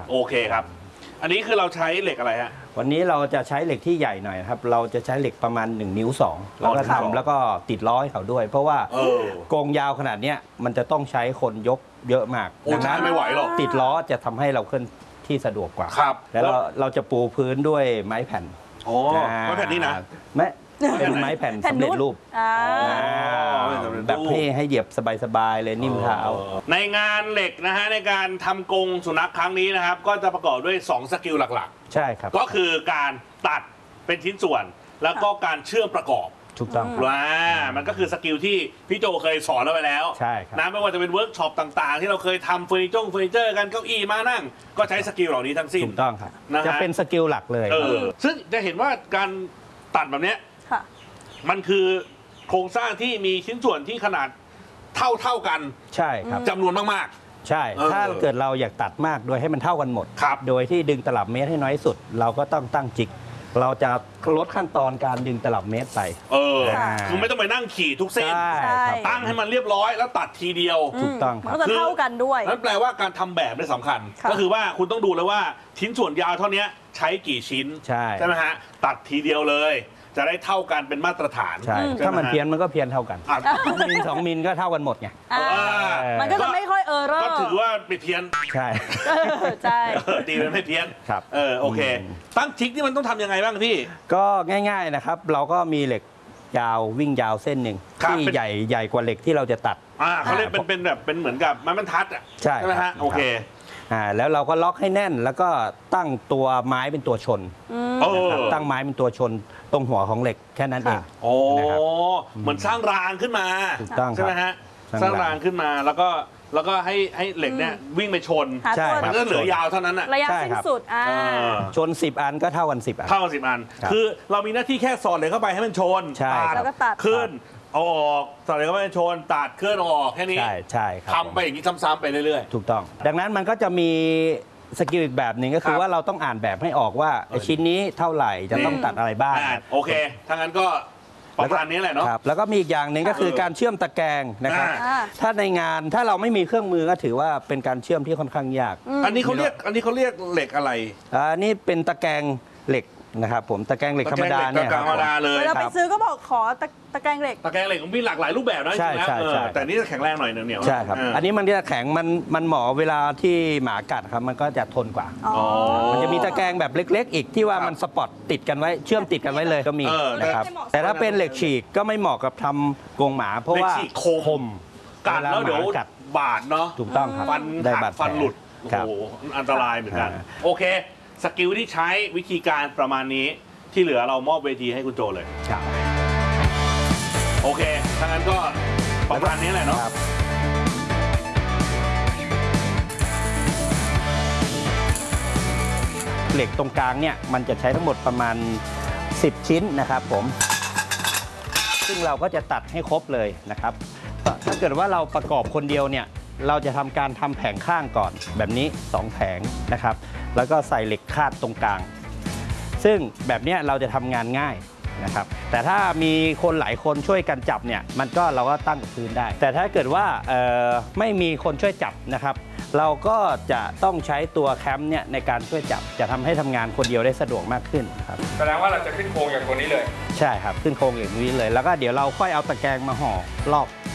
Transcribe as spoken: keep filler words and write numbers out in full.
โอเคครับอันนี้คือเราใช้เหล็กอะไรฮะวันนี้เราจะใช้เหล็กที่ใหญ่หน่อยครับเราจะใช้เหล็กประมาณหนึ่งนิ้วสองแล้วก็ทำแล้วก็ติดล้อให้เขาด้วยเพราะว่าโกงยาวขนาดนี้มันจะต้องใช้คนยกเยอะมากดังนั้นไม่ไหวหรอกติดล้อจะทำให้เราเคลื่อนที่สะดวกกว่าครับแล้วเราเราจะปูพื้นด้วยไม้แผ่นโอ้ไม้แผ่นนี้นะไม้เป็นไม้แผ่นสำเร็จรูปแบบให้ให้เหยียบสบายๆเลยนิ่มเท้าในงานเหล็กนะฮะในการทำกรงสุนัขครั้งนี้นะครับก็จะประกอบด้วยสองสกิลหลักๆใช่ครับก็คือการตัดเป็นชิ้นส่วนแล้วก็การเชื่อมประกอบถูกต้องว้ามันก็คือสกิลที่พี่โจเคยสอนเราไปแล้วใช่ครับนะไม่ว่าจะเป็นเวิร์กช็อปต่างๆที่เราเคยทำเฟอร์นิเจอร์เฟอร์นิเจอร์กันเก้าอี้มานั่งก็ใช้สกิลเหล่านี้ทั้งสิ้นถูกต้องครับจะเป็นสกิลหลักเลยซึ่งจะเห็นว่าการตัดแบบนี้มันคือโครงสร้างที่มีชิ้นส่วนที่ขนาดเท่าเท่ากันใช่ครับจำนวนมากๆใช่ถ้าเกิดเราอยากตัดมากโดยให้มันเท่ากันหมดโดยที่ดึงตลับเมตรให้น้อยสุดเราก็ต้องตั้งจิกเราจะลดขั้นตอนการดึงตลับเมตรไปเออคือไม่ต้องไปนั่งขี่ทุกเส้นตั้งให้มันเรียบร้อยแล้วตัดทีเดียวถูกต้องมันก็จะเท่ากันด้วยนั่นแปลว่าการทำแบบนี่สำคัญก็คือว่าคุณต้องดูแล้วว่าชิ้นส่วนยาวเท่านี้ใช้กี่ชิ้นใช่ไหมฮะตัดทีเดียวเลยจะได้เท่ากันเป็นมาตรฐานใช่ถ้ามันเพี้ยนมันก็เพี้ยนเท่ากันมิลสองมิลก็เท่ากันหมดไงมันก็จะไม่ค่อยเออร์เรอร์ก็ถือว่าไปเพี้ยนใช่ใช่ดีมันไม่เพี้ยนครับเออโอเคตั้งจิกนี่มันต้องทำยังไงบ้างพี่ก็ง่ายๆนะครับเราก็มีเหล็กยาววิ่งยาวเส้นหนึ่งที่ใหญ่ใหญ่กว่าเหล็กที่เราจะตัดอ่าเขาเรียกเป็นเป็นแบบเป็นเหมือนกับไม้บรรทัดอ่ะใช่ไหมฮะโอเคอ่าแล้วเราก็ล็อกให้แน่นแล้วก็ตั้งตัวไม้เป็นตัวชนตั้งไม้เป็นตัวชนตรงหัวของเหล็กแค่นั้นเองโอ้เหมือนสร้างรางขึ้นมาใช่ไหมฮะสร้างรางขึ้นมาแล้วก็แล้วก็ให้ให้เหล็กเนี่ยวิ่งไปชนใช่มันก็เหลือยาวเท่านั้นอะระยะสิ้นสุดอ่าชนสิบอันก็เท่ากันสิบอันเท่ากันสิบอันคือเรามีหน้าที่แค่สอดเหล็กเข้าไปให้มันชนตัดขึ้นเอาออกสอดเหล็กเข้าไปชนตัดขึ้นออกแค่นี้ใช่ใช่ครับทำไปอย่างนี้ซ้ำๆไปเรื่อยๆถูกต้องดังนั้นมันก็จะมีสกิลอีกแบบหนึ่งก็คือว่าเราต้องอ่านแบบให้ออกว่าชิ้นนี้เท่าไหร่จะต้องตัดอะไรบ้างโอเคถ้างั้นก็ประมาณนี้แหละเนาะแล้วก็มีอีกอย่างหนึ่งก็คือการเชื่อมตะแกรงนะครับถ้าในงานถ้าเราไม่มีเครื่องมือก็ถือว่าเป็นการเชื่อมที่ค่อนข้างยากอันนี้เขาเรียกอันนี้เขาเรียกเหล็กอะไรอันนี้เป็นตะแกรงเหล็กนะครับผมตะแกรงเหล็กธรรมดาเนี่ยธรรมดาเลยเวลาไปซื้อก็บอกขอตะแกรงเหล็กตะแกรงเหล็กมีหลากหลายรูปแบบนะใช่ใช่ใช่แต่นี่จะแข็งแรงหน่อยเหนียวใช่ครับอันนี้มันจะแข็งมันมันเหมาะเวลาที่หมากัดครับมันก็จะทนกว่ามันจะมีตะแกรงแบบเล็กๆอีกที่ว่ามันสปอตติดกันไว้เชื่อมติดกันไว้เลยก็มีนะครับแต่ถ้าเป็นเหล็กฉีกก็ไม่เหมาะกับทำกรงหมาเพราะว่าคมกัดแล้วเดี๋ยวบาดเนาะถูกต้องครับฟันหักฟันหลุดโอ้โหอันตรายเหมือนกันโอเคสกิลที่ใช้วิธีการประมาณนี้ที่เหลือเรามอบเวทีให้คุณโจเลยครับโอเคถ้างั้นก็ประมาณนี้แหละเนาะเหล็กตรงกลางเนี่ยมันจะใช้ทั้งหมดประมาณสิบชิ้นนะครับผมซึ่งเราก็จะตัดให้ครบเลยนะครับถ้าเกิดว่าเราประกอบคนเดียวเนี่ยเราจะทำการทำแผงข้างก่อนแบบนี้สองแผงนะครับแล้วก็ใส่เหล็กคาดตรงกลางซึ่งแบบนี้เราจะทำงานง่ายนะครับแต่ถ้ามีคนหลายคนช่วยกันจับเนี่ยมันก็เราก็ตั้งกับพื้นได้แต่ถ้าเกิดว่าไม่มีคนช่วยจับนะครับเราก็จะต้องใช้ตัวแคมป์เนี่ยในการช่วยจับจะทำให้ทำงานคนเดียวได้สะดวกมากขึ้นครับแสดงว่าเราจะขึ้นโครงอย่างตัวนี้เลยใช่ครับขึ้นโครงอย่างนี้เลยแล้วก็เดี๋ยวเราค่อยเอาตะแกรงมาห่อรอบ